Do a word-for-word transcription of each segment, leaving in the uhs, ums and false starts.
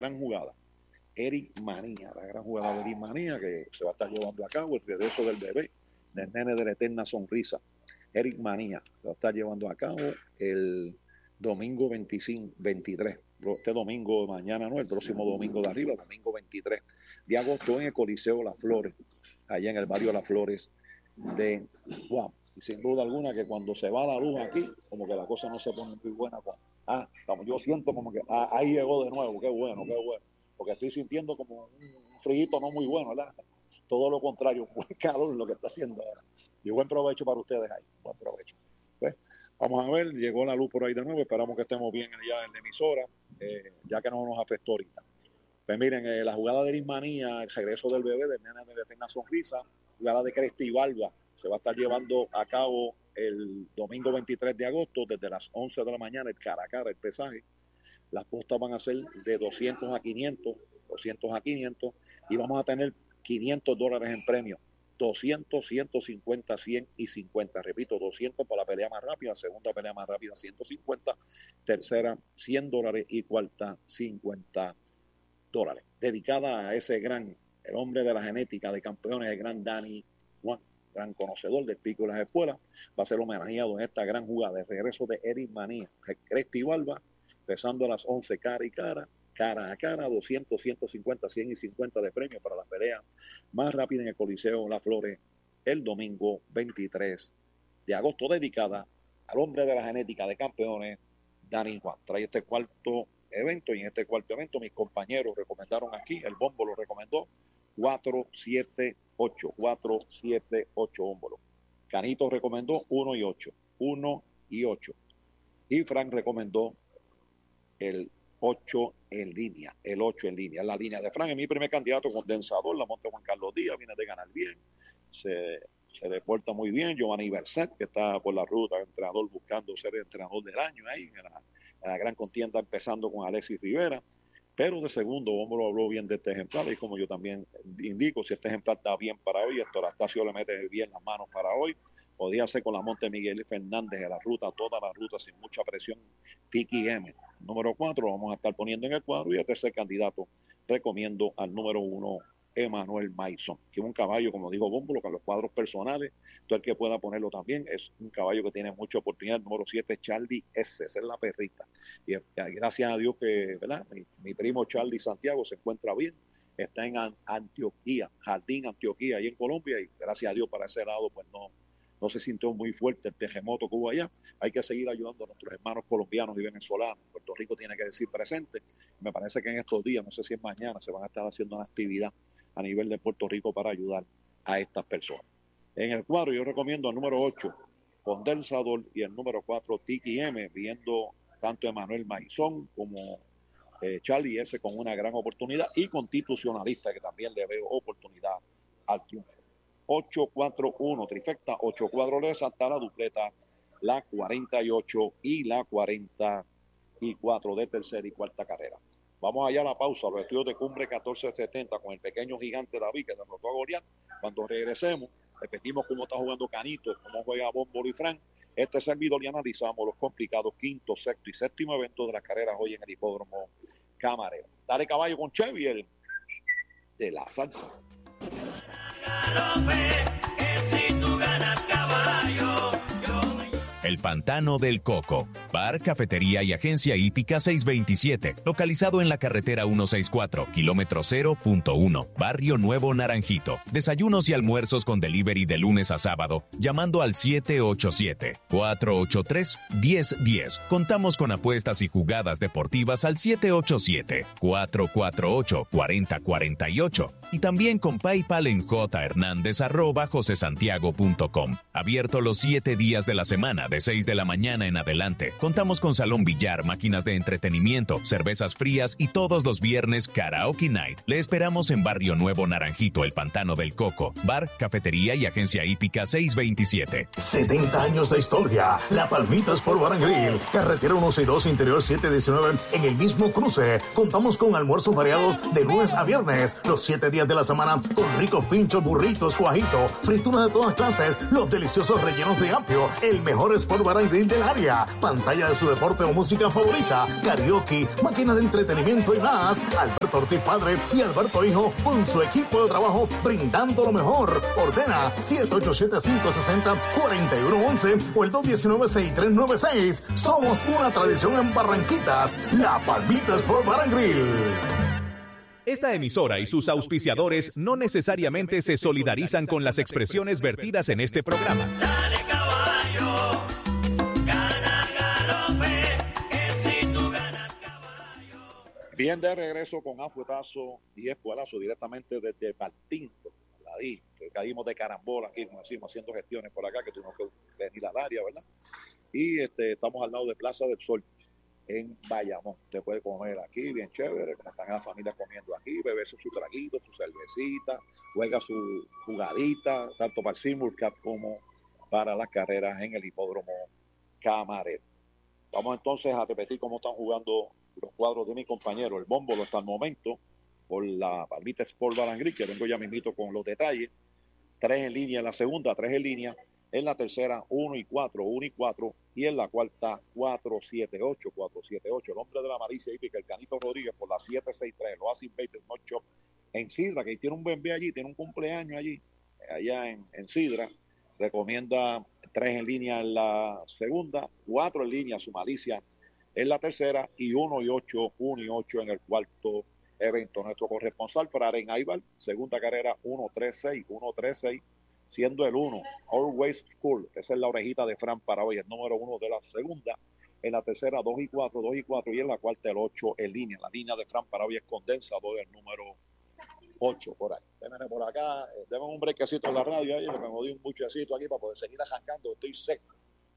gran jugada. Eric Manía, la gran jugada de Eric Manía que se va a estar llevando a cabo, el regreso del bebé, del nene de la eterna sonrisa. Eric Manía se va a estar llevando a cabo el domingo veinticinco, veintitrés, este domingo, mañana no, el próximo domingo de arriba, domingo veintitrés de agosto en el Coliseo Las Flores, allá en el barrio Las Flores de Guam. Y sin duda alguna que cuando se va la luz aquí, como que la cosa no se pone muy buena. Con, ah, como yo siento como que ah, ahí llegó de nuevo, qué bueno, qué bueno. Porque estoy sintiendo como un frío no muy bueno, ¿verdad? Todo lo contrario, un buen calor lo que está haciendo ahora. Y buen provecho para ustedes ahí, buen provecho. Pues, vamos a ver, llegó la luz por ahí de nuevo, esperamos que estemos bien allá en la emisora, eh, ya que no nos afectó ahorita. Pues miren, eh, la jugada de Eric Manía, el regreso del bebé, del nene de la eterna sonrisa, jugada de Cresti Barba, se va a estar llevando a cabo el domingo veintitrés de agosto, desde las once de la mañana, el cara a cara, el pesaje. Las postas van a ser de doscientos a quinientos, doscientos a quinientos, y vamos a tener quinientos dólares en premio. doscientos, ciento cincuenta, cien y cincuenta. Repito, doscientos para la pelea más rápida, segunda pelea más rápida, ciento cincuenta, tercera, cien dólares y cuarta, cincuenta dólares. Dedicada a ese gran, el hombre de la genética de campeones, el gran Danny Juan, gran conocedor del pico y las espuelas, va a ser homenajeado en esta gran jugada de regreso de Eric Manía, Cresti Barba, pesando a las once cara y cara, cara a cara, doscientos, ciento cincuenta, cien y cincuenta de premio para la pelea más rápida en el Coliseo Las Flores el domingo veintitrés de agosto, dedicada al hombre de la genética de campeones, Danny Juan. Trae este cuarto evento, y en este cuarto evento mis compañeros recomendaron aquí, el Bombo lo recomendó, cuatro siete ocho, cuatro siete ocho Ómbolo. Canito recomendó uno y ocho, uno y ocho. Y Frank recomendó el ocho en línea, el ocho en línea, la línea de Frank. Es mi primer candidato condensador, la monta Juan Carlos Díaz, viene de ganar bien, se, se deporta muy bien. Giovanni Berset, que está por la ruta, entrenador buscando ser el entrenador del año ahí, en la, en la gran contienda, empezando con Alexis Rivera. Pero de segundo, Ómbolo habló bien de este ejemplar, y como yo también indico, si este ejemplar está bien para hoy, Héctor Astacio le mete bien las manos para hoy, podría ser con la monte Miguel Fernández de la ruta, toda la ruta sin mucha presión, Tiki M. Número cuatro lo vamos a estar poniendo en el cuadro, y el tercer candidato recomiendo al número uno, Emanuel Maison, que es un caballo, como dijo Bómbolo, con los cuadros personales, todo el que pueda ponerlo también, es un caballo que tiene mucha oportunidad. El número siete, Charlie S, esa es la perrita, y gracias a Dios que, ¿verdad? Mi, mi primo Charlie Santiago se encuentra bien, está en Antioquía, Jardín Antioquía, ahí en Colombia, y gracias a Dios para ese lado, pues no, no se sintió muy fuerte el terremoto que hubo allá. Hay que seguir ayudando a nuestros hermanos colombianos y venezolanos. Puerto Rico tiene que decir presente. Me parece que en estos días, no sé si es mañana, se van a estar haciendo una actividad a nivel de Puerto Rico para ayudar a estas personas. En el cuadro yo recomiendo al número ocho, Condensador, y el número cuatro, Tiki M, viendo tanto Emanuel Maison como eh, Charlie S con una gran oportunidad, y Constitucionalista, que también le veo oportunidad al triunfo. ocho cuatro uno, trifecta, ocho cuadros de Santa, la dupleta, la cuarenta y ocho y la cuarenta y cuatro de tercera y cuarta carrera. Vamos allá a la pausa, los estudios de Cumbre catorce setenta con el pequeño gigante David, que derrotó a Goliat. Cuando regresemos, repetimos cómo está jugando Canito, cómo juega Bómbolo y Frank. Este servidor, y analizamos los complicados quinto, sexto y séptimo eventos de las carreras hoy en el hipódromo Camarero. Dale caballo con Chevy, el de la salsa. El Pantano del Coco, bar, cafetería y agencia hípica seiscientos veintisiete, localizado en la carretera ciento sesenta y cuatro, kilómetro cero punto uno, Barrio Nuevo Naranjito. Desayunos y almuerzos con delivery de lunes a sábado, llamando al siete ocho siete, cuatro ocho tres, uno cero uno cero. Contamos con apuestas y jugadas deportivas al siete ocho siete, cuatro cuatro ocho, cuatro cero cuatro ocho, y también con PayPal en jhernandez arroba josesantiago punto com. Abierto los siete días de la semana, de seis de la mañana en adelante. Contamos con salón billar, máquinas de entretenimiento, cervezas frías, y todos los viernes Karaoke Night. Le esperamos en Barrio Nuevo Naranjito, El Pantano del Coco, bar, cafetería y agencia hípica seiscientos veintisiete. setenta años de historia. La Palmita Sport Bar and Grill, carretera ciento sesenta y dos, interior setecientos diecinueve, en el mismo cruce. Contamos con almuerzos variados de lunes a viernes, los siete días de la semana, con ricos pinchos, burritos, guajito, frituras de todas clases, los deliciosos rellenos de apio, el mejor Sport Bar and Grill del área. Pantalla batalla de su deporte o música favorita, karaoke, máquina de entretenimiento y más. Alberto Ortiz Padre y Alberto Hijo con su equipo de trabajo brindando lo mejor. Ordena siete ocho siete, cinco seis cero, cuatro uno uno uno o el dos uno nueve, seis tres nueve seis. Somos una tradición en Barranquitas, La Palmita Sport Bar and Grill. Esta emisora y sus auspiciadores no necesariamente se solidarizan con las expresiones vertidas en este programa. Dale caballo, gana galope, que si tú ganas caballo. Bien, de regreso con afuetazo y espuelazo directamente desde Martinto, ahí, que caímos de carambola aquí, como decimos, haciendo gestiones por acá, que tuvimos que venir al área, ¿verdad? Y este, estamos al lado de Plaza del Sol, en Bayamón. Usted puede comer aquí, bien chévere, como están las familias comiendo aquí, beberse su traguito, su cervecita, juega su jugadita, tanto para el Simulcat como para las carreras en el hipódromo Camarero. Vamos entonces a repetir cómo están jugando los cuadros de mi compañero, el Bómbolo, hasta el momento, por la Palmita Sport Bar and Grill, que vengo ya mismito con los detalles. Tres en línea en la segunda, tres en línea en la tercera, uno y cuatro, uno y cuatro, y en la cuarta, cuatro, siete, ocho, cuatro, siete, ocho. El hombre de la malicia hípica, el Canito Rodríguez, por la siete seis tres, lo hace Invader Not Shop en Sidra, que tiene un bebé allí, tiene un cumpleaños allí, allá en, en Sidra. Recomienda tres en línea en la segunda, cuatro en línea, su malicia en la tercera, y uno y ocho, uno y ocho en el cuarto evento. Nuestro corresponsal, Fraren Aibar, segunda carrera, uno tres seis, uno tres seis, siendo el uno, Always Cool. Esa es la orejita de Fran para hoy, el número uno de la segunda. En la tercera, dos y cuatro, dos y cuatro, y en la cuarta, el ocho en línea. La línea de Fran para hoy es condensador, el número ocho por ahí. Déjenme por acá, eh, denme un brequecito en la radio ahí, porque me doy un buchecito aquí para poder seguir arrancando, estoy seco.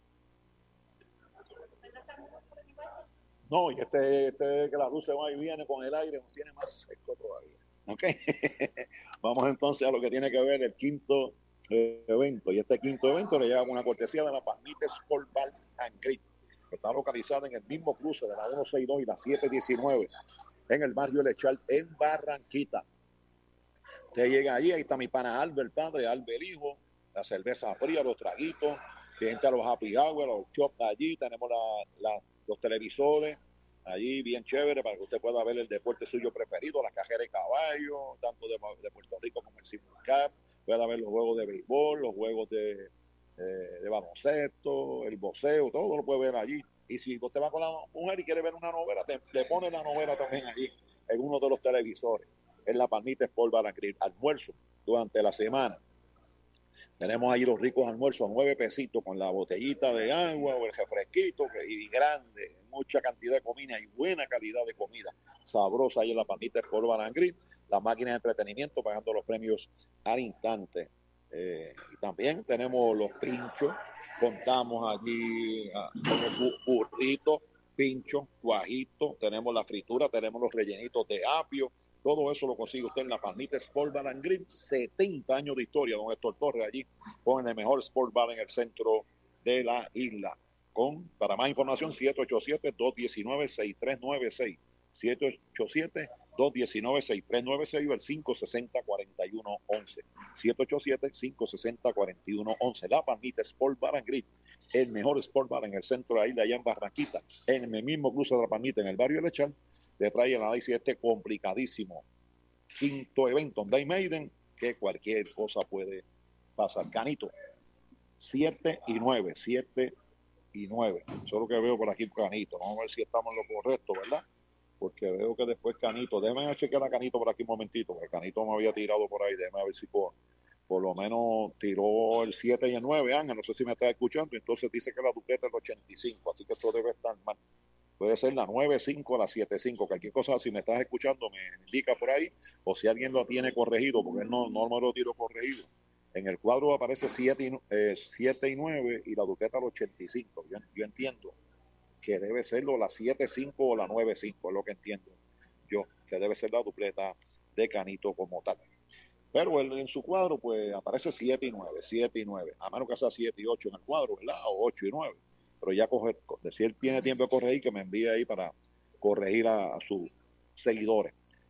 No, y este, este que la luz se va y viene con el aire, nos tiene más seco todavía. Ok, vamos entonces a lo que tiene que ver el quinto evento, y este quinto evento le lleva una cortesía de la Palmita Sport Bar and Grill, que está localizada en el mismo cruce de la ciento sesenta y dos y la setecientos diecinueve en el barrio Lechal en Barranquita. Usted llega allí, ahí está mi pana Albert padre, Albert hijo, la cerveza fría, los traguitos, gente a los happy hour, los shops allí, tenemos la, la, los televisores allí bien chévere para que usted pueda ver el deporte suyo preferido, la carrera de caballo, tanto de, de Puerto Rico como el Simulcap. Pueda ver los juegos de béisbol, los juegos de, eh, de baloncesto, el boxeo, todo lo puede ver allí. Y si usted va con la mujer y quiere ver una novela, te, le pone la novela también allí, en uno de los televisores, en la Palmita Sport Bar and Grill. Almuerzo durante la semana. Tenemos ahí los ricos almuerzos a nueve pesitos con la botellita de agua o el refresquito, que y grande, mucha cantidad de comida y buena calidad de comida, sabrosa ahí en la Palmita Sport Bar and Grill. Las máquinas de entretenimiento pagando los premios al instante. Eh, y también tenemos los pinchos, contamos allí ah, con el burrito, pincho, guajito, tenemos la fritura, tenemos los rellenitos de apio, todo eso lo consigue usted en la Palmita Sport Bar and Grill, setenta años de historia, don Héctor Torres allí, con el mejor Sport Bar en el centro de la isla. Con, para más información, siete ocho siete, dos uno nueve, seis tres nueve seis, siete ocho siete, dos uno nueve, seis tres nueve seis o el cinco seis cero, cuatro uno uno uno, siete ocho siete, cinco seis cero, cuatro uno uno uno. La Palmita Sport Bar and Grill, el mejor Sport Bar en el centro de la isla, allá en Barranquita, en el mismo cruce de la Palmita, en el barrio de Lechal. Le trae el análisis este complicadísimo quinto evento, donde hay Maiden, que cualquier cosa puede pasar. Canito, siete y nueve, siete y nueve. Eso es lo que veo por aquí, Canito. Vamos a ver si estamos en lo correcto, ¿verdad? Porque veo que después Canito, déjame chequear a Canito por aquí un momentito, porque Canito me había tirado por ahí, déjame ver si por, por lo menos tiró el siete y el nueve, Ángel, no sé si me está escuchando, entonces dice que la dupleta es el ochenta y cinco, así que esto debe estar mal. Puede ser la nueve cinco, la siete cinco, cualquier cosa, si me estás escuchando me indica por ahí, o si alguien lo tiene corregido, porque él no, no me lo tiro corregido. En el cuadro aparece siete y, eh, siete y nueve y la dupleta al ochenta y cinco. Yo, yo entiendo que debe serlo la siete cinco o la nueve cinco, es lo que entiendo yo, que debe ser la dupleta de Canito como tal. Pero él, en su cuadro, pues aparece siete y nueve, siete y nueve, a menos que sea siete y ocho en el cuadro, ¿verdad? O ocho y nueve. Pero ya, coger, si él tiene tiempo de corregir, que me envíe ahí para corregir a, a sus seguidores.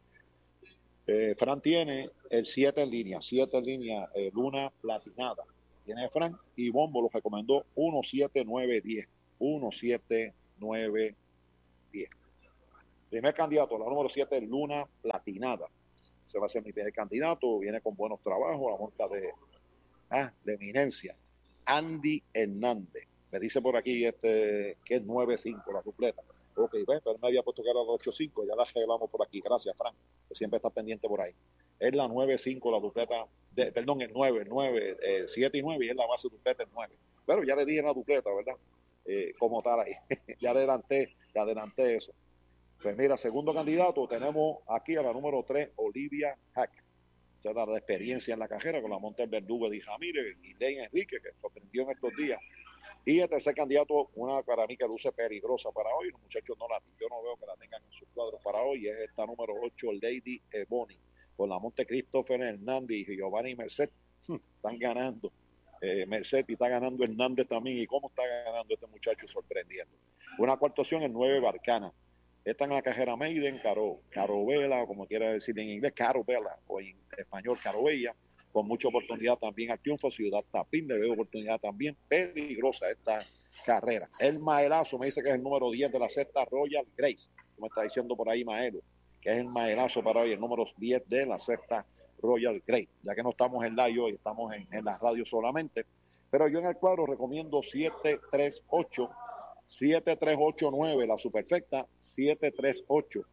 Eh, Fran tiene el siete en línea, siete en línea, eh, Luna Platinada. Tiene Fran y Bombo lo recomendó uno siete nueve diez, uno siete nueve, diez. Primer candidato, la número siete, Luna Platinada. Se va a ser mi primer candidato, viene con buenos trabajos, la monta de, ah, de eminencia. Andy Hernández. Me dice por aquí este que es nueve cinco la dupleta. Ok, ven, pero me había puesto que era la ocho cinco, ya la arreglamos por aquí. Gracias, Frank, que siempre está pendiente por ahí. Es la nueve cinco la dupleta, de, perdón, el nueve, el nueve, eh, siete y nueve, y es la base dupleta el nueve. Pero ya le dije en la dupleta, ¿verdad? Eh, como tal ahí. ya adelanté, ya adelanté eso. Pues mira, segundo candidato, tenemos aquí a la número tres, Olivia Hack. Ya da la experiencia en la carrera con la monta el Verdugo de Jamírez y Ley Enrique, que sorprendió en estos días. Y el tercer candidato, una para mí que luce peligrosa para hoy, los muchachos no la, yo no veo que la tengan en sus cuadros para hoy, es esta número ocho, Lady Ebony, con la monte Christopher Hernández y Giovanni Merced. Están ganando. Eh, Merced y está ganando Hernández también. ¿Y cómo está ganando este muchacho? Sorprendiendo. Una cuarta opción, el nueve, Barcana. Está en la cajera Maiden, Caro, Caro Vela, como quiera decir en inglés, Caro Vela, o en español Caro Bella, con mucha oportunidad también al triunfo. Ciudad Tapín, le veo oportunidad también, peligrosa esta carrera. El Maelazo me dice que es el número diez de la sexta, Royal Grace, como está diciendo por ahí Maelo, que es el Maelazo para hoy, el número diez de la sexta, Royal Grace, ya que no estamos en live hoy, estamos en, en la radio solamente, pero yo en el cuadro recomiendo siete tres ocho, siete tres ocho nueve, la superfecta, siete tres ocho,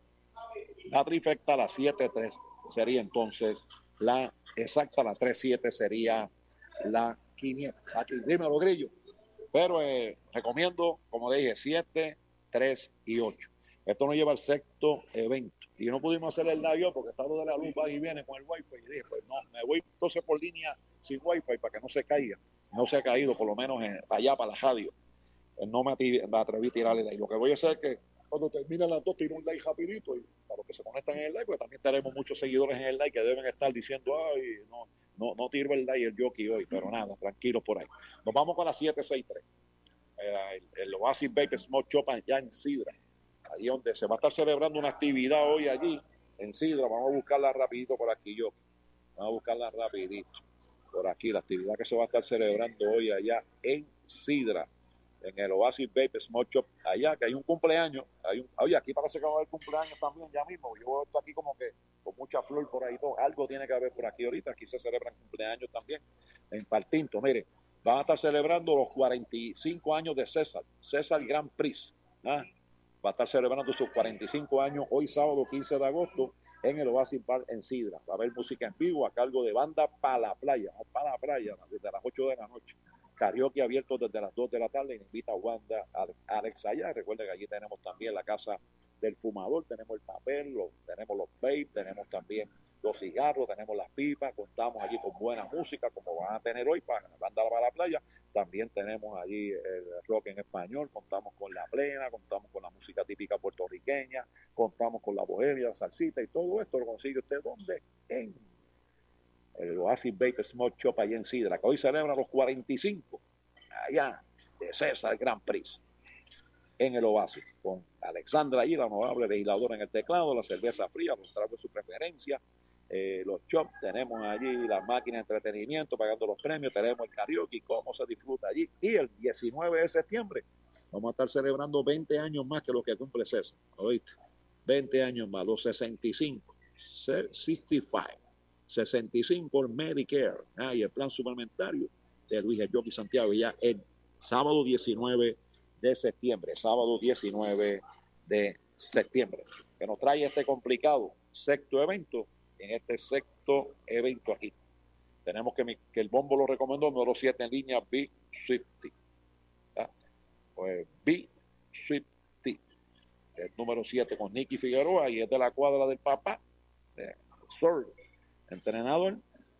la trifecta, la siete tres, sería entonces la exacta, la tres siete sería la quinientos. Aquí, dímelo, Grillo. Pero eh, recomiendo, como dije, siete, tres y ocho. Esto nos lleva al sexto evento. Y no pudimos hacer el live porque está lo de la luz, va y viene con el wifi. Y dije, pues no, me voy entonces por línea sin wifi para que no se caiga. No se ha caído, por lo menos en, allá para la radio. No me atreví, me atreví a tirarle live. Lo que voy a hacer es que cuando termine las dos, tiro un like rapidito y para los que se conectan en el like, porque también tenemos muchos seguidores en el like que deben estar diciendo, ay, no, no, no tiro el like el jockey hoy, pero nada, tranquilos por ahí. Nos vamos con la siete seis tres. Eh, el, el Oasis Baker Smoke Shop allá en Sidra, ahí donde se va a estar celebrando una actividad hoy allí en Sidra. Vamos a buscarla rapidito por aquí, yo. Vamos a buscarla rapidito por aquí, la actividad que se va a estar celebrando hoy allá en Sidra, en el Oasis Vape Smoke Shop, allá, que hay un cumpleaños, hay un, oye, aquí parece que va a haber cumpleaños también ya mismo, yo veo esto aquí como que con mucha flor por ahí, todo, algo tiene que haber por aquí ahorita, aquí se celebran cumpleaños también, en Partinto, mire, van a estar celebrando los cuarenta y cinco años de César, César Grand Prix, ¿ah? Va a estar celebrando sus cuarenta y cinco años, hoy sábado quince de agosto, en el Oasis Bar en Sidra, va a haber música en vivo a cargo de banda para la playa, para la playa, desde las ocho de la noche. Karaoke abierto desde las dos de la tarde, invita a Wanda, a Alex allá. Recuerden que allí tenemos también la casa del fumador, tenemos el papel, los, tenemos los vape, tenemos también los cigarros, tenemos las pipas, contamos allí con buena música, como van a tener hoy para Banda para la Playa. También tenemos allí el rock en español, contamos con la plena, contamos con la música típica puertorriqueña, contamos con la bohemia, la salsita, y todo esto lo consigue usted, ¿dónde? En el Oasis Vape Smoke Shop allá en Sidra, que hoy celebra los cuarenta y cinco allá de César Grand Prix en el Oasis, con Alexandra allí, la honorable legisladora en el teclado, la cerveza fría, los tragos de su preferencia, eh, los shops, tenemos allí las máquinas de entretenimiento pagando los premios, tenemos el karaoke, cómo se disfruta allí, y el diecinueve de septiembre vamos a estar celebrando veinte años más que lo que cumple César, ¿oíste? veinte años más, los sesenta y cinco, sesenta y cinco, sesenta y cinco el Medicare, ah, y el plan suplementario de Luis El Jockey Santiago, ya el sábado diecinueve de septiembre, sábado diecinueve de septiembre, que nos trae este complicado sexto evento. En este sexto evento aquí tenemos que, mi, que el bombo lo recomendó, número siete en línea, B Swifty, ¿ah? Pues B Swifty, el número siete con Nicky Figueroa, y es de la cuadra del papá de Sur, entrenador.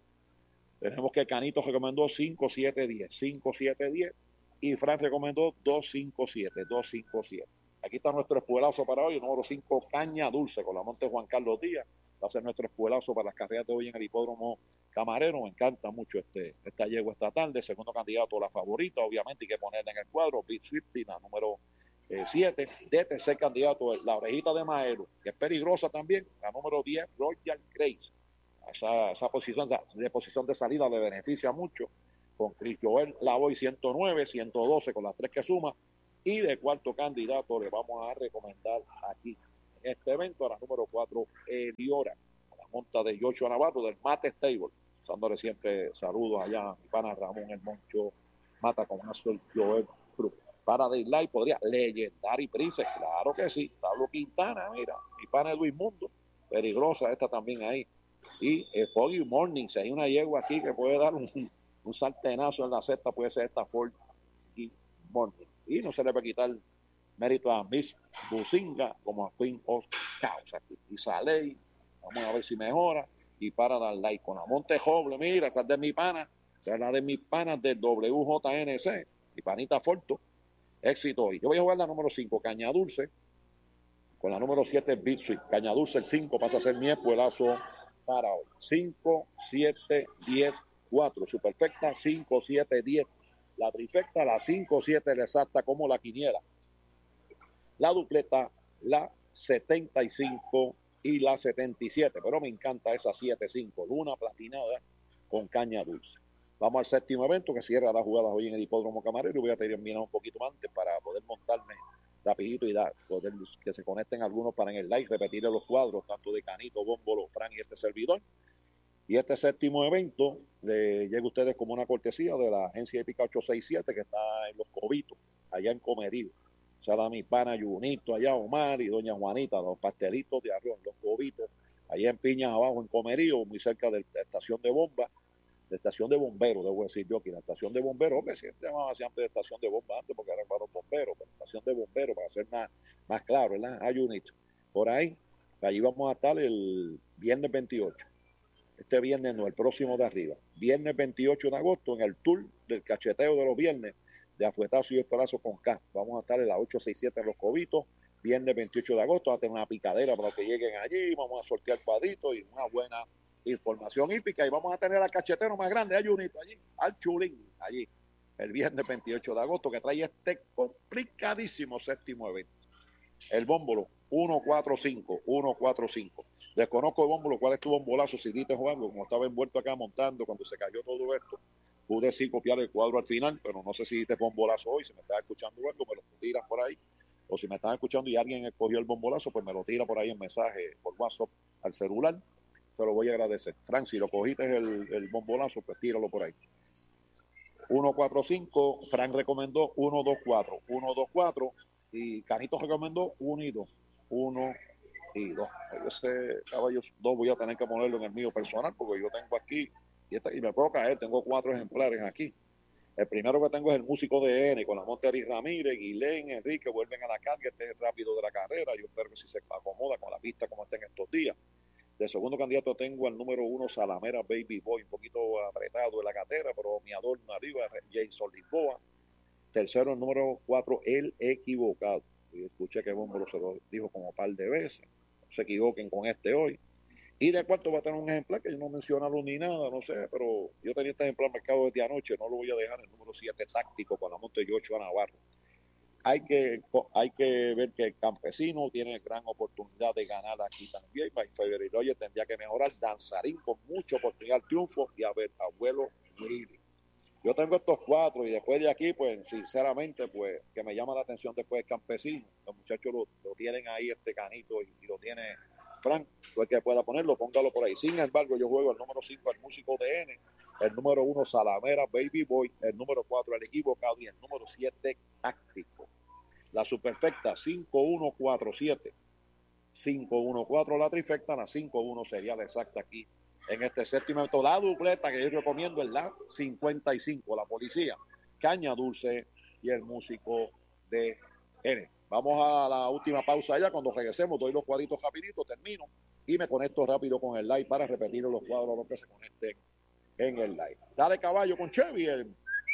Tenemos que Canito recomendó cinco siete diez, cinco siete diez, y Fran recomendó dos cinco siete, dos cinco siete. Aquí está nuestro espuelazo para hoy, el número cinco, Caña Dulce, con la monte Juan Carlos Díaz. Va a ser nuestro espuelazo para las carreras de hoy en el hipódromo Camarero. Me encanta mucho este esta yegua esta tarde. Segundo candidato, la favorita, obviamente hay que ponerla en el cuadro, Big Swifty, la número siete. De tercer candidato, la orejita de Maero, que es peligrosa también, la número diez, Royal Grace. Esa, esa posición de, de posición de salida le beneficia mucho, con Chris Joel Lavoy ciento nueve, ciento doce con las tres que suma, Y de cuarto candidato le vamos a recomendar aquí en este evento a la número cuatro, Eliora, a la monta de Yocho Navarro del Mate Stable. Dándole siempre saludos allá a mi pana Ramón El Moncho Mata con Azul Joel Cruz. Para Daylight podría Legendary Princess, claro que sí. Pablo Quintana, mira, mi pana Luis Mundo, peligrosa esta también ahí. Y eh, Foggy Morning, si hay una yegua aquí que puede dar un, un sartenazo en la cesta, puede ser esta Foggy Morning. Y no se le puede quitar mérito a Miss Buzinga como a Queen of Chaos aquí. Y Saley, vamos a ver si mejora. Y para dar like con la Monte Joble, mira, esa es de mi pana, esa es la de mis panas del W J N C, mi panita Forto, éxito hoy. Yo voy a jugar la número cinco, Caña Dulce, con la número siete, Big Sweet. Caña Dulce, el cinco, pasa a ser mi espuelazo para hoy. cinco, siete, diez, cuatro, su perfecta, cinco, siete, diez. La trifecta, la cinco, siete, la exacta como la quiniela. La dupleta, la setenta y cinco y la setenta y siete, pero me encanta esa siete cinco, luna platinada con Caña Dulce. Vamos al séptimo evento que cierra las jugadas hoy en el Hipódromo Camarero. Voy a terminar un poquito antes para poder montarme rapidito y dar, poder que se conecten algunos para en el live, repetir los cuadros, tanto de Canito, Bómbolo, Fran y este servidor. Y este séptimo evento le llega a ustedes como una cortesía de la agencia Épica ocho seis siete que está en Los Cobitos, allá en Comerío. O sea, da mi pana Junito allá, Omar y doña Juanita, los pastelitos de arroz, Los Cobitos, allá en Piñas abajo en Comerío, muy cerca de la estación de bomba, de estación de bomberos, debo decir yo aquí, la estación de bomberos, que se llamaba siempre de estación de bomba antes porque eran para los bomberos, pero estación de bomberos, para ser más, más claro, ¿verdad? A Junito. Por ahí, allí vamos a estar el viernes veintiocho. Este viernes no, el próximo de arriba. Viernes veintiocho de agosto en el tour del cacheteo de los viernes de Afuetazo y Esperazo con K. Vamos a estar en la ocho seis siete en Los Cobitos, viernes veintiocho de agosto. Va a tener una picadera para que lleguen allí. Vamos a sortear cuadritos y una buena información hípica. Y vamos a tener al cachetero más grande, a Junito, allí, al Chulín, allí, el viernes veintiocho de agosto, que trae este complicadísimo séptimo evento. El Bómbolo, uno cuatro cinco, uno cuatro cinco. Desconozco el Bómbolo, cuál es tu bombolazo, si diste jugando, como estaba envuelto acá montando cuando se cayó todo esto. Pude sí copiar el cuadro al final, pero no sé si diste bombolazo hoy, si me estás escuchando algo, me lo tiras por ahí, o si me estás escuchando y alguien escogió el bombolazo, pues me lo tira por ahí en mensaje, por WhatsApp, al celular, se lo voy a agradecer. Frank, si lo cogiste el, el bombolazo, pues tíralo por ahí. uno cuatro cinco, Frank recomendó uno dos cuatro, uno dos cuatro, y Canito recomendó uno y dos, uno y dos. Ese caballo dos voy a tener que ponerlo en el mío personal, porque yo tengo aquí, y, esta, y me puedo caer, tengo cuatro ejemplares aquí. El primero que tengo es el músico de N, con la Monterí Ramírez, Guilén, Enrique, vuelven a la carga, este es el rápido de la carrera, yo espero que si se acomoda con la pista como está en estos días. De segundo candidato tengo al número uno, Salamera Baby Boy, un poquito apretado en la cartera, pero mi adorno arriba, Jason Lisboa. Tercero, el número cuatro, El Equivocado. Y escuché que Bómbolo se lo dijo como un par de veces. No se equivoquen con este hoy. Y de cuarto va a tener un ejemplar que yo no mencionaron ni nada, no sé, pero yo tenía este ejemplar mercado desde anoche, no lo voy a dejar, el número siete, Táctico, con la Monte Yocho a Navarro. Hay que, hay que ver que el Campesino tiene gran oportunidad de ganar aquí también. By Febrero tendría que mejorar. Danzarín con mucha oportunidad de triunfo. Y a ver, Abuelo Willy. Yo tengo estos cuatro y después de aquí, pues, sinceramente, pues, que me llama la atención después el Campesino. Los muchachos lo, lo tienen ahí, este Canito, y, y lo tiene Frank. El que pueda ponerlo, póngalo por ahí. Sin embargo, yo juego el número cinco, el músico de N, el número uno, Salamera Baby Boy, el número cuatro, El Equivocado, y el número siete, Táctico. La superfecta, cinco uno cuatro siete. cinco uno cuatro la trifecta, la cinco uno sería la exacta aquí en este séptimo evento. La dupleta que yo recomiendo es la cincuenta y cinco, la policía, Caña Dulce y el músico de N. Vamos a la última pausa allá. Cuando regresemos doy los cuadritos rapidito, termino y me conecto rápido con el live para repetir los cuadros los que se conecten en el live. Dale caballo con Chevy. El...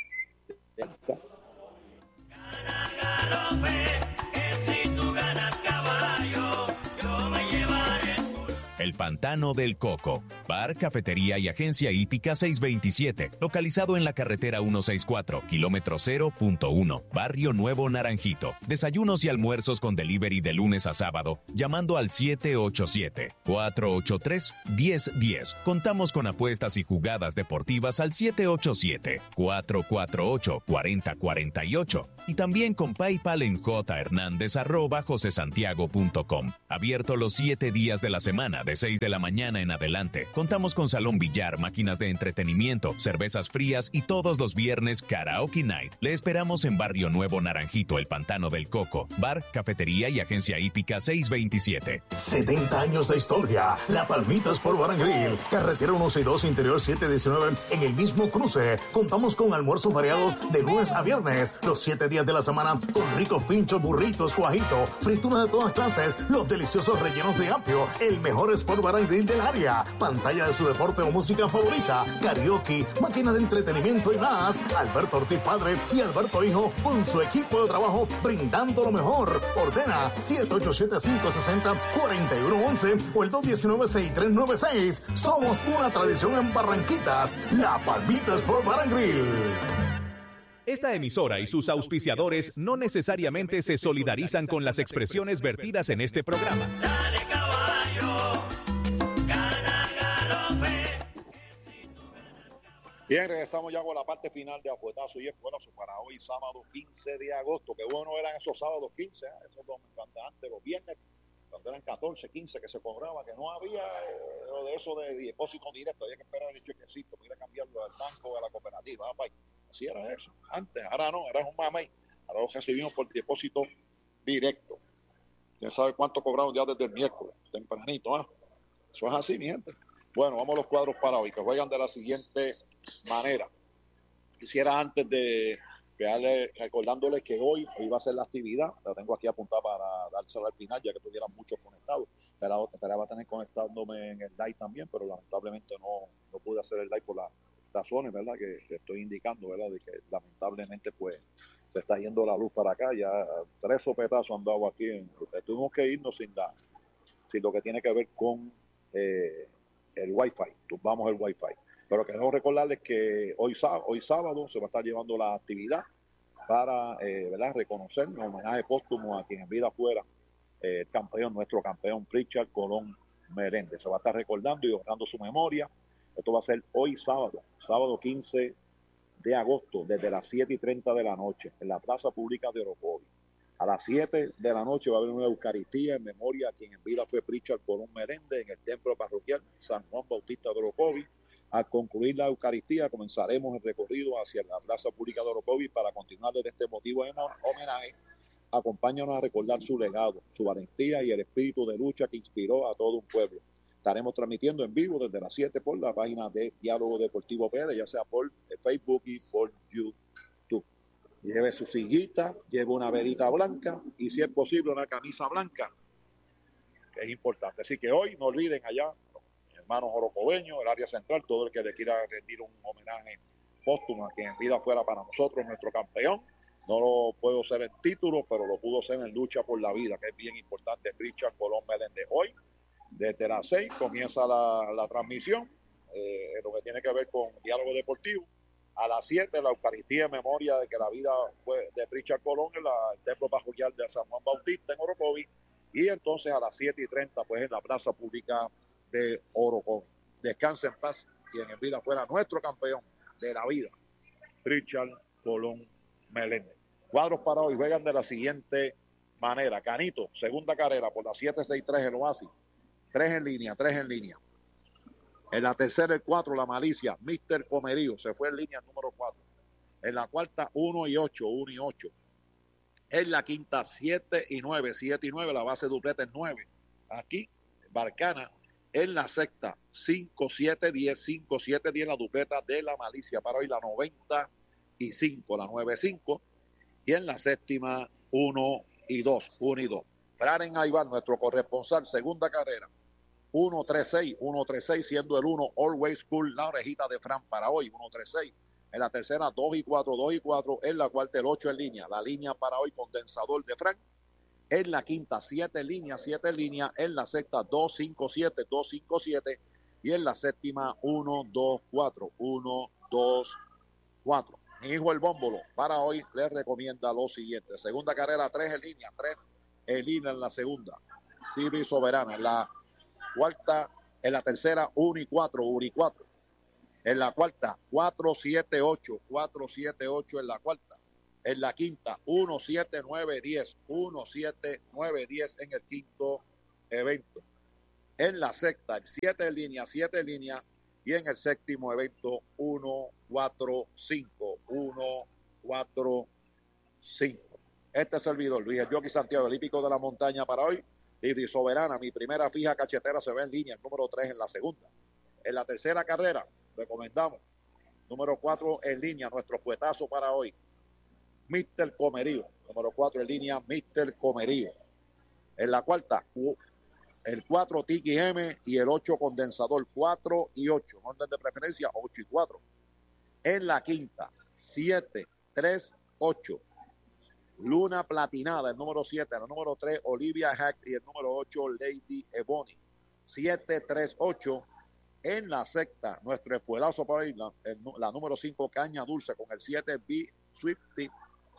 Gana galope, que si tú ganas caballo, yo me llevaré. El Pantano del Coco. Bar, cafetería y agencia hípica seiscientos veintisiete, localizado en la carretera ciento sesenta y cuatro, kilómetro cero punto uno, Barrio Nuevo Naranjito. Desayunos y almuerzos con delivery de lunes a sábado, llamando al siete ocho siete, cuatro ocho tres, uno cero uno cero. Contamos con apuestas y jugadas deportivas al siete ocho siete, cuatro cuatro ocho, cuatro cero cuatro ocho y también con PayPal en jhernandez arroba josesantiago punto com. Abierto los siete días de la semana de seis de la mañana en adelante. Contamos con salón billar, máquinas de entretenimiento, cervezas frías y todos los viernes karaoke night. Le esperamos en Barrio Nuevo Naranjito, El Pantano del Coco. Bar, cafetería y agencia hípica seiscientos veintisiete. setenta años de historia. La Palmitas por Bar and Grill. Carretera ciento sesenta y dos, Interior setecientos diecinueve. En el mismo cruce. Contamos con almuerzos variados de lunes a viernes. Los siete días de la semana con ricos pinchos, burritos, guajito, frituras de todas clases, los deliciosos rellenos de apio, el mejor Sport Bar and Grill del área, pantalla de su deporte o música favorita, karaoke, máquina de entretenimiento y más. Alberto Ortiz padre y Alberto hijo con su equipo de trabajo brindando lo mejor. Ordena siete ocho siete, cinco seis cero, cuatro uno uno uno o el dos uno nueve, seis tres nueve seis. Somos una tradición en Barranquitas. La Palmitas por Bar and Grill. Esta emisora y sus auspiciadores no necesariamente se solidarizan con las expresiones vertidas en este programa. Dale caballo, gana galope. Bien, regresamos ya con la parte final de Apuestazo y Escuelazo para hoy, sábado quince de agosto. Qué bueno eran esos sábados quince, ¿eh? Esos dos antes, los viernes, cuando eran catorce, quince que se cobraba, que no había eh, lo de eso de depósito directo, había que esperar el chequecito para ir a cambiarlo al banco o a la cooperativa. Ah, así era eso antes, ahora no, ahora es un mamey. Ahora lo recibimos por depósito directo. ¿Quién sabe cuánto cobraron ya desde el miércoles? Tempranito, ¿ah? Eso es así, mi gente. Bueno, vamos a los cuadros para hoy, que juegan de la siguiente manera. Quisiera antes de darle, recordándoles que hoy, hoy va a ser la actividad, la tengo aquí apuntada para dársela al final, ya que tuvieran muchos conectados. Esperaba, esperaba tener conectándome en el live también, pero lamentablemente no, no pude hacer el live por las razones, ¿verdad? Que, que estoy indicando, ¿verdad? De que lamentablemente pues se está yendo la luz para acá, ya tres sopetazos han dado aquí, en, tuvimos que irnos sin, la, sin lo que tiene que ver con eh, el wifi, tumbamos el wifi. Pero queremos recordarles que hoy, hoy sábado se va a estar llevando la actividad para eh, ¿verdad? reconocer un homenaje póstumo a quien en vida fuera eh, el campeón, nuestro campeón Pritchard Colón Meléndez. Se va a estar recordando y honrando su memoria. Esto va a ser hoy sábado, sábado quince de agosto, desde las siete y treinta de la noche, en la Plaza Pública de Orocovis. A las siete de la noche va a haber una Eucaristía en memoria a quien en vida fue Pritchard Colón Meléndez en el templo parroquial San Juan Bautista de Orocovis. Al concluir la Eucaristía, comenzaremos el recorrido hacia la Plaza Pública de Orocovis para continuar desde este motivo de homenaje. Acompáñanos a recordar su legado, su valentía y el espíritu de lucha que inspiró a todo un pueblo. Estaremos transmitiendo en vivo desde las siete por la página de Diálogo Deportivo P R, ya sea por Facebook y por YouTube. Lleve su sillita, lleve una velita blanca y, si es posible, una camisa blanca, que es importante. Así que hoy no olviden allá, hermanos orocobeños, el área central, todo el que le quiera rendir un homenaje póstumo a quien en vida fuera para nosotros nuestro campeón. No lo puedo ser en título, pero lo pudo ser en lucha por la vida, que es bien importante. Pritchard Colón Meléndez. Hoy, desde las seis, comienza la, la transmisión, eh, en lo que tiene que ver con Diálogo Deportivo. A las siete, la Eucaristía en memoria de que la vida fue de Pritchard Colón en la, el templo parroquial de San Juan Bautista en Orocovis. Y entonces a las siete y treinta, pues en la Plaza Pública de Orocovis. Descanse en paz quien en vida fuera nuestro campeón de la vida, Pritchard Colón Meléndez. Cuadros para hoy juegan de la siguiente manera. Canito, segunda carrera por la siete seis tres el Oasis. Tres en línea, tres en línea. En la tercera el cuatro, la Malicia. míster Comerío se fue en línea número cuatro. En la cuarta uno y ocho, uno y ocho. En la quinta siete y nueve, siete y nueve, la base dupleta es nueve. Aquí, Barcana. En la sexta, cinco siete diez, cinco siete diez, la dupleta de la Malicia. Para hoy la noventa y cinco, la nueve cinco. Y en la séptima, uno y dos, uno y dos. Fraren Aybar, nuestro corresponsal, segunda carrera. uno tres seis, uno tres seis, siendo el uno, Always Cool, la orejita de Fran para hoy, uno tres seis. En la tercera, dos y cuatro, dos y cuatro. En la cuarta, el ocho en línea. La línea para hoy, Condensador de Fran. En la quinta, siete líneas, siete líneas. En la sexta, dos cinco siete, dos cinco siete. Y en la séptima, uno, dos, cuatro. uno, dos, cuatro. Mi hijo el Bómbolo para hoy les recomienda lo siguiente. Segunda carrera, tres en línea, tres en línea en la segunda. Siri Soberana. En la cuarta, en la tercera, uno y cuatro, uno y cuatro. En la cuarta, cuatro, siete, ocho, cuatro, siete, ocho en la cuarta. En la quinta, uno, siete, nueve, diez, uno, siete, nueve, diez en el quinto evento. En la sexta, el siete en línea, siete en línea. Y en el séptimo evento, uno, cuatro, cinco, uno, cuatro, cinco. Este servidor, Luis El Jockey Santiago, el hípico de la montaña para hoy. Siri Soberana, mi primera fija cachetera se ve en línea, el número tres en la segunda. En la tercera carrera, recomendamos, número cuatro en línea, nuestro fuetazo para hoy, mister Comerío. Número cuatro en línea, mister Comerío. En la cuarta, el cuatro Tiki M y el ocho Condensador, cuatro y ocho. Orden de preferencia, ocho y cuatro. En la quinta, siete, tres, ocho. Luna Platinada, el número siete. El número tres, Olivia Hack y el número ocho, Lady Ebony. siete, tres, ocho. En la sexta, nuestro espuelazo para ahí, la, el, la número cinco, Caña Dulce, con el siete, B Swifty,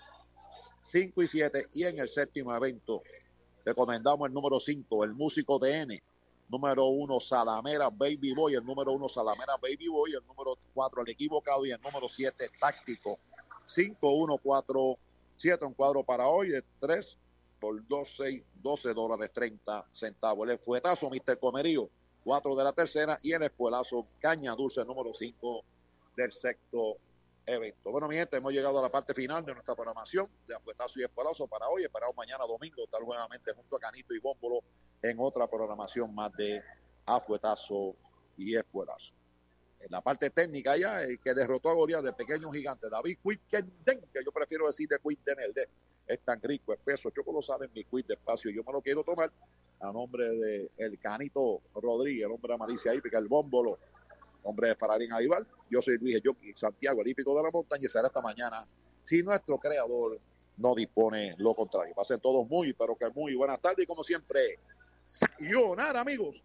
cinco y siete. Y en el séptimo evento, recomendamos el número cinco, el Músico D N. Número uno, Salamera Baby Boy. El número uno, Salamera Baby Boy. El número cuatro, El Equivocado. Y el número siete, Táctico. cinco, uno, cuatro, siete, un cuadro para hoy. El tres por doce, doce dólares treinta centavos. El fuetazo, mister Comerío. cuatro de la tercera. Y el espuelazo, Caña Dulce, número cinco del sexto evento. Bueno, mi gente, hemos llegado a la parte final de nuestra programación de Afuetazo y Espuelazo para hoy. Esperamos mañana domingo estar nuevamente junto a Canito y Bómbolo en otra programación más de Afuetazo y Espuelazo. En la parte técnica ya, el que derrotó a Goliat de pequeño gigante, David Quickenden, que yo prefiero decir de Quickenden, de es tan rico, espeso, yo lo saben, mi quick despacio, yo me lo quiero tomar a nombre de el Canito Rodríguez, el hombre de Malicia Hípica, el Bómbolo, hombre de Fararín Avival. Yo soy Luis El Jockey Santiago, el hípico de la montaña, y será esta mañana si nuestro creador no dispone lo contrario. Pasen todos muy, pero que muy buenas tardes, y como siempre, sayonara, amigos.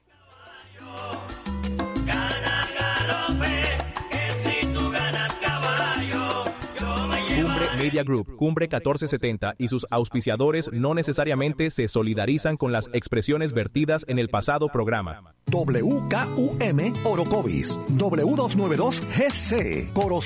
Gana Galope, que si tú ganas caballo, yo me llevo. Cumbre Media Group, Cumbre catorce setenta y sus auspiciadores no necesariamente se solidarizan con las expresiones vertidas en el pasado programa. W K U M Orocovis, W doscientos noventa y dos G C, Corozal.